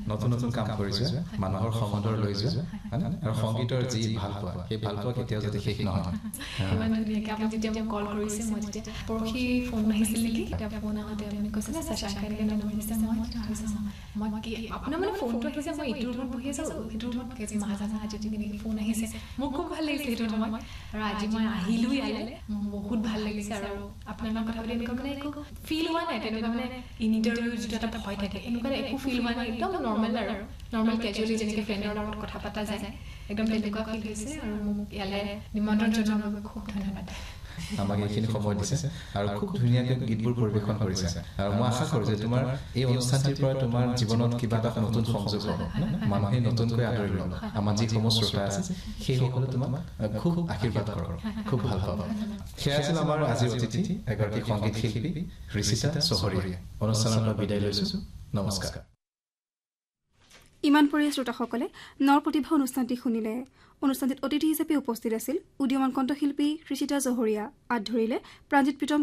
নতুন নতুন কাম কৰিছে মানুহৰ সমাদৰ লৈ যোৱা আৰু সংগীতৰ যি ভাল পোৱা সেই ভাল পোৱা কেতিয়াও যদি শেষ নহয় ইমান ধুনীয়াকৈ আপুনি যেতিয়া কল কৰিছে মই তেতিয়া পৰহি ফোন আহিছিল নেকি তেতিয়া ফোন আহোঁতে আপুনি কৈছে যে শশাংকাৰীকে নম্বৰ দিছে মই কি আপোনাৰ মানে ফোনটো আহিছে মই এইটো ৰুমত বহি আছোঁ সেইটো ৰুমত কৈছে মহাজানা আজি তেনেকৈ ফোন আহিছে মোক খুব ভাল লাগিছে সেইটো সময় আৰু আজি মই আহিলোঁ ইয়ালৈ বহুত ভাল লাগিছে আৰু আপোনাৰ লগত কথা পাতি এনেকুৱা মানে একো ফিল হোৱা নাই তেনেকুৱা মানে ইণ্টাৰভিউ যিটো এটা ভয় থাকে এনেকুৱা একো ফিল হোৱা নাই একদম নৰ্মেল আৰু নৰ্মেল কেজুৱেলি যেনেকৈ ফ্ৰেণ্ডৰ লগত কথা পতা যায় একদম তেনেকুৱা ফিল হৈছে আৰু মোক ইয়ালৈ নিমন্ত্ৰণ জনোৱাৰ বাবে খুব ধন্যবাদ আমাক এইখিনি সময় দিছে আৰু খুব ধুনীয়াকৈ গীতবোৰ পৰিৱেশন কৰিছে আৰু মই আশা কৰোঁ যে তোমাৰ এই অনুষ্ঠানটিৰ পৰা তোমাৰ জীৱনত কিবা এটা নতুন সংযোগ হ'ব মানুহে নতুনকৈ আদৰি ল'ব আমাৰ যিসমূহ শ্ৰোতা আছে সেইসকলে তোমাক খুব আশীৰ্বাদ কৰক খুব ভাল পাব সেয়া আছিল আমাৰ আজিৰ অতিথি এগৰাকী সংগীত শিল্পী ঋষিতা চহৰীয়া অনুষ্ঠানৰ পৰা বিদায় লৈছোঁ নমস্কাৰ ইমান পৰি শ্ৰোতাসকলে নৰ প্ৰতিভা অনুষ্ঠানটি শুনিলে অনুষ্ঠানটিত অতিথি হিচাপে উপস্থিত আছিল উদীয়মান কণ্ঠশিল্পী ঋষিতা চহৰীয়া আঁত ধৰিলে প্ৰাঞ্জিত প্ৰীতম